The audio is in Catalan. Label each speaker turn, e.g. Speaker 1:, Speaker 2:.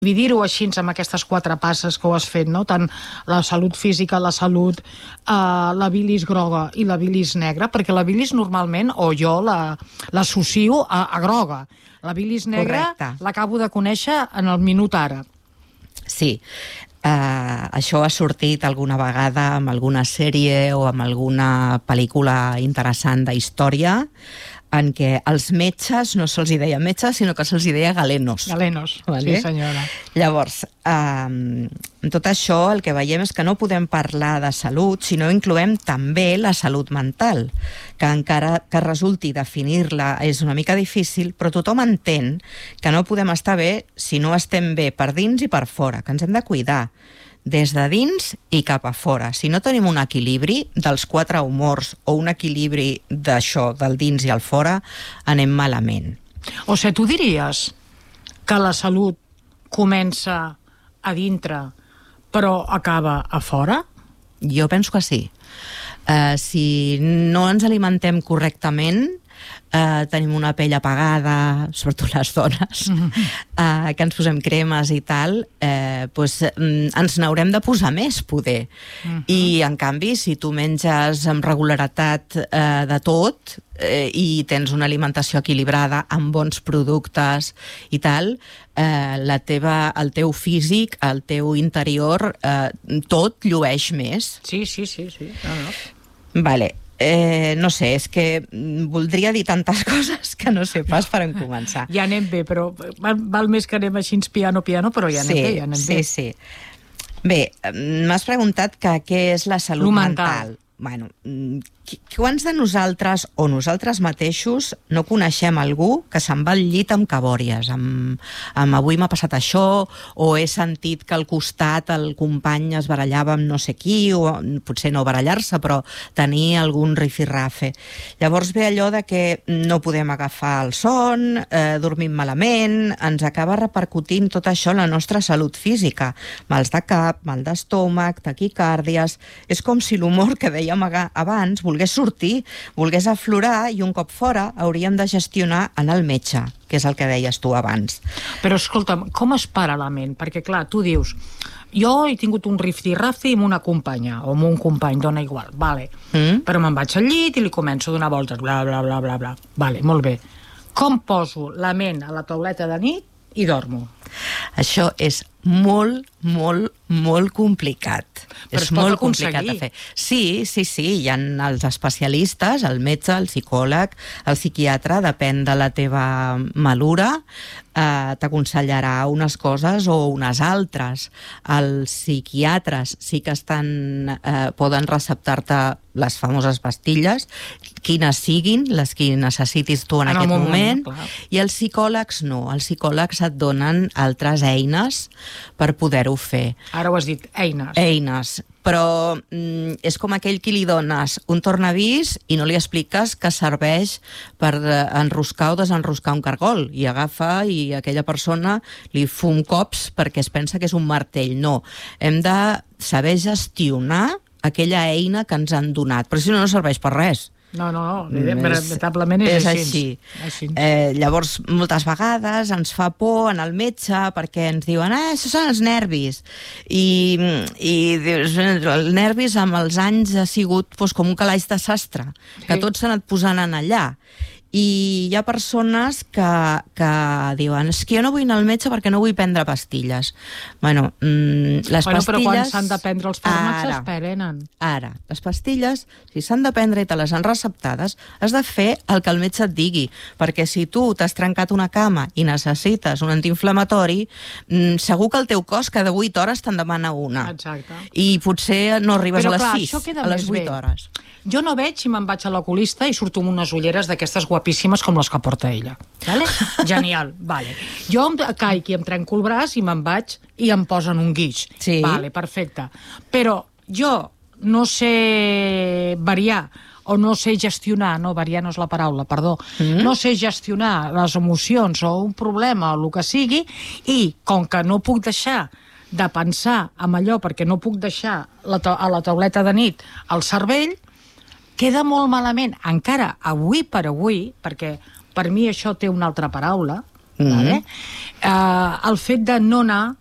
Speaker 1: dividir-ho així amb aquestes 4 passes que ho has fet, no? Tant la salut física, la salut, la bilis groga i la bilis negra, perquè la bilis normalment, o jo l'associo a groga. La bilis negra l'acabo de conèixer en el minut ara.
Speaker 2: Sí, això ha sortit alguna vegada amb alguna sèrie o amb alguna pel·lícula interessant d'història, en què els metges no se'ls deia metges, sinó que se'ls deia galenos.
Speaker 1: Galenos, sí senyora.
Speaker 2: Llavors, amb tot això el que veiem és que no podem parlar de salut si no incloem també la salut mental, que encara que resulti definir-la és una mica difícil, però tothom entén que no podem estar bé si no estem bé per dins i per fora, que ens hem de cuidar des de dins i cap a fora. Si no tenim un equilibri dels 4 humors o un equilibri d'això, del dins i el fora, anem malament.
Speaker 1: O sigui, tu diries que la salut comença a dintre però acaba a fora?
Speaker 2: Jo penso que sí. Si no ens alimentem correctament, tenim una pell apagada, sobretot les dones, que ens posem cremes i tal, ens n'haurem de posar més, poder. I, en canvi, si tu menges amb regularitat de tot i tens una alimentació equilibrada, amb bons productes i tal, el teu físic, el teu interior, tot llueix més.
Speaker 1: Sí.
Speaker 2: Vale. No sé, és que voldria dir tantes coses que no sé pas per on començar.
Speaker 1: Ja anem bé, però val més que anem així piano, però ja anem bé.
Speaker 2: Sí. Bé, m'has preguntat que què és la salut mental. Bueno, quants de nosaltres o nosaltres mateixos no coneixem algú que se'n va al llit amb cabòries, amb avui m'ha passat això, o he sentit que al costat el company es barallava amb no sé qui, o potser no barallar-se, però tenir algun rifirrafe. Llavors ve allò de que no podem agafar el son, dormim malament, ens acaba repercutint tot això en la nostra salut física. Mals de cap, mal d'estómac, taquicàrdies... És com si l'humor que dèiem abans volgués sortir, volgués aflorar, i un cop fora hauríem de gestionar en el metge, que és el que deies tu abans.
Speaker 1: Però escolta'm, com es para la ment? Perquè clar, tu dius, jo he tingut un rifti-rafti amb una companya, o amb un company, dona igual, vale. Però me'n vaig al llit i li començo a donar voltes, bla, bla, bla, bla, bla. Vale, molt bé. Com poso la ment a la tauleta de nit i dormo?
Speaker 2: Això és molt, molt, molt complicat.
Speaker 1: Però
Speaker 2: és molt complicat de fer. Sí, hi ha els especialistes, el metge, el psicòleg, el psiquiatre, depèn de la teva malura, t'aconsellarà unes coses o unes altres. Els psiquiatres sí que poden receptar-te les famoses pastilles, quines siguin, les que necessitis tu en aquest moment, i els psicòlegs no. Els psicòlegs et donen altres eines per poder-ho fer.
Speaker 1: Ara ho has dit, eines.
Speaker 2: Eines. Però és com aquell qui li dones un tornavís i no li expliques que serveix per enroscar o desenroscar un cargol, i agafa i aquella persona li fum cops perquè es pensa que és un martell. No, hem de saber gestionar aquella eina que ens han donat, però si no, no serveix per res.
Speaker 1: No, veritablement és així.
Speaker 2: Llavors, moltes vegades ens fa por anar al metge perquè ens diuen, això són els nervis. I el nervis amb els anys ha sigut com un calaix de sastre, que tot s'ha anat posant en allà. I hi ha persones que diuen, és que jo no vull anar al metge perquè no vull prendre pastilles. Bueno, les pastilles...
Speaker 1: Però quan s'han de prendre els fàrmacs es prenen.
Speaker 2: Ara, les pastilles, si s'han de prendre i te les han receptades, has de fer el que el metge et digui, perquè si tu t'has trencat una cama i necessites un antiinflamatori, segur que el teu cos cada 8 hores te'n demana una.
Speaker 1: Exacte.
Speaker 2: I potser no arribes a les 6,
Speaker 1: a les 8 hores. Jo no veig i me'n vaig a l'oculista i surto amb unes ulleres d'aquestes guapíssimes com les que porta ella. Vale? Genial, vale. Jo em caic i em trenco el braç i me'n vaig i em posen un guix.
Speaker 2: Sí.
Speaker 1: Vale, perfecte. Però jo no sé variar o no sé gestionar, no, variar no és la paraula, perdó, no sé gestionar les emocions o un problema o el que sigui, i com que no puc deixar de pensar en allò perquè no puc deixar a la tauleta de nit el cervell, queda molt malament, encara avui per avui, perquè per mi això té una altra paraula, vale? El fet de no anar